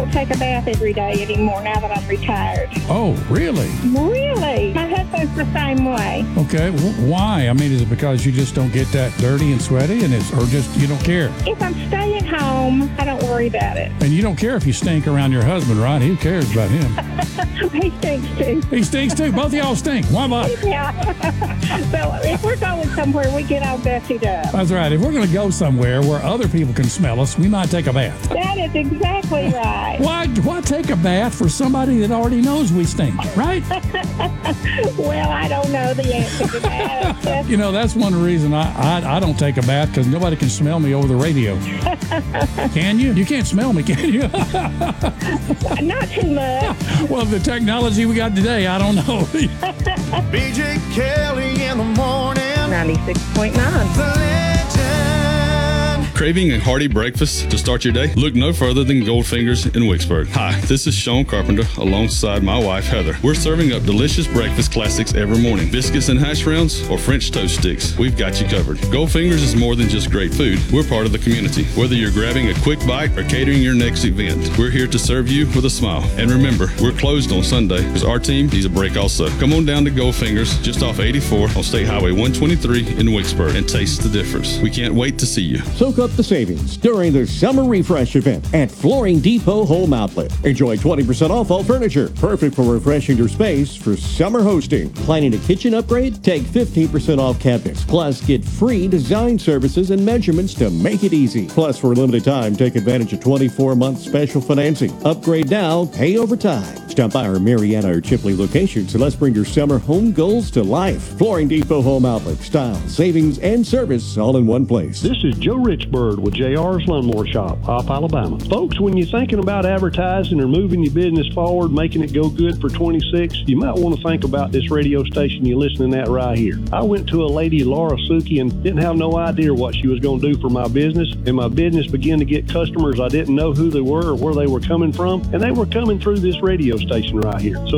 don't take a bath every day anymore now that I'm retired. Oh, really? Really? My husband's the same way. Okay, why? I mean, is it because you just don't get that dirty and sweaty, or just you don't care? If I'm staying home, I don't worry about it. And you don't care if you stink around your husband, right? Who cares about him? He stinks too. He stinks too. Both of y'all stink. Why not? Yeah. So if we're going somewhere, we get all gussied up. That's right. If we're going to go somewhere where other people can smell us, we might take a bath. That is exactly right. Why take a bath for somebody that already knows we stink, right? Well, I don't know the answer to that. You know, that's one reason I don't take a bath, because nobody can smell me over the radio. Can you? You can't smell me, can you? Not too much. Well, the technology we got today, I don't know. BJ Kelly in the morning. 96.9. The legend. Craving a hearty breakfast to start your day? Look no further than Goldfingers in Wicksburg. Hi, this is Sean Carpenter alongside my wife Heather. We're serving up delicious breakfast classics every morning. Biscuits and hash browns or French toast sticks, we've got you covered. Goldfingers is more than just great food. We're part of the community. Whether you're grabbing a quick bite or catering your next event, we're here to serve you with a smile. And remember, we're closed on Sunday because our team needs a break also. Come on down to Goldfingers just off 84 on State Highway 123 in Wicksburg and taste the difference. We can't wait to see you. Soak up the savings during the Summer Refresh event at Flooring Depot Home Outlet. Enjoy 20% off all furniture, perfect for refreshing your space for summer hosting. Planning a kitchen upgrade? Take 15% off cabinets. Plus, get free design services and measurements to make it easy. Plus, for a limited time, take advantage of 24-month special financing. Upgrade now, pay over time. Stop by our Marietta or Chipley locations and let's bring your summer home goals to life. Flooring Depot Home Outlet. Style, savings, and service all in one place. This is Joe Richbird with JR's Lawnmower Shop, Opp, Alabama. Folks, when you're thinking about advertising or moving your business forward, making it go good for 26, you might want to think about this radio station you're listening at right here. I went to a lady, Laura Suki, and didn't have no idea what she was going to do for my business, and my business began to get customers I didn't know who they were or where they were coming from, and they were coming through this radio station right here. So